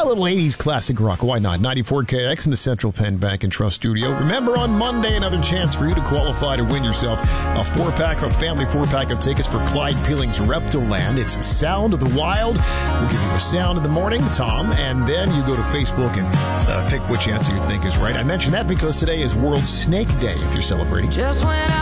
little 80s classic rock. Why not? 94 KX in the Central Penn Bank and Trust Studio. Remember, on Monday, another chance for you to qualify to win yourself a family four-pack of tickets for Clyde Peeling's Reptiland. It's Sound of the Wild. We'll give you a sound in the morning, Tom, and then you go to Facebook and pick which answer you think is right. I mention that because today is World Snake Day, if you're celebrating. Just when